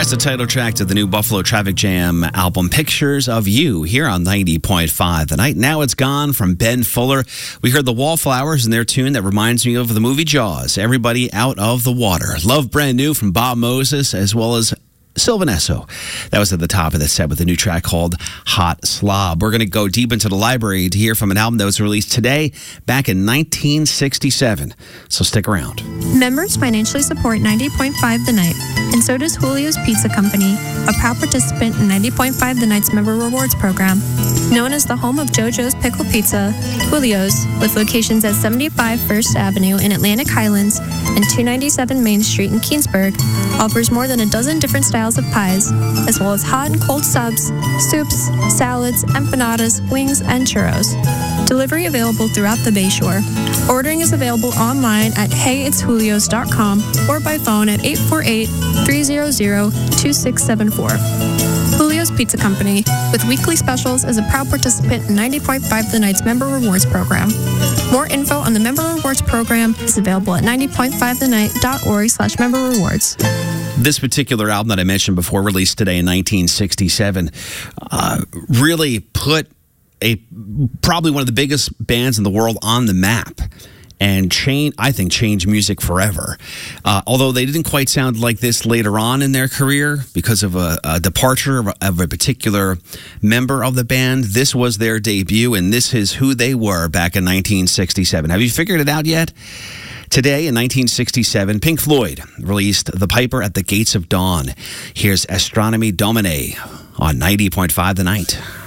That's the title track to the new Buffalo Traffic Jam album, Pictures of You, here on 90.5 The Night. Now It's Gone from Ben Fuller. We heard the Wallflowers and their tune that reminds me of the movie Jaws, Everybody Out of the Water. Love Brand New from Bob Moses, as well as Sylvan Esso. That was at the top of the set with a new track called Hot Slob. We're going to go deep into the library to hear from an album that was released today, back in 1967. So stick around. Members financially support 90.5 The Night, and so does Julio's Pizza Company, a proud participant in 90.5 The Night's Member Rewards program. Known as the home of JoJo's Pickle Pizza, Julio's, with locations at 75 First Avenue in Atlantic Highlands and 297 Main Street in Keansburg, offers more than a dozen different styles of pies, as well as hot and cold subs, soups, salads, empanadas, wings, and churros. Delivery available throughout the Bayshore. Ordering is available online at heyitsjulios.com or by phone at 848-300-2674. Julio's Pizza Company, with weekly specials, is a proud participant in 90.5 The Night's Member Rewards program. More info on the Member Rewards program is available at 90.5thenight.org/member rewards. This particular album that I mentioned before, released today in 1967, really put probably one of the biggest bands in the world on the map, and changed music forever. Although they didn't quite sound like this later on in their career because of a departure of a particular member of the band, this was their debut, and this is who they were back in 1967. Have you figured it out yet? Today, in 1967, Pink Floyd released The Piper at the Gates of Dawn. Here's Astronomy Domine on 90.5 The Night.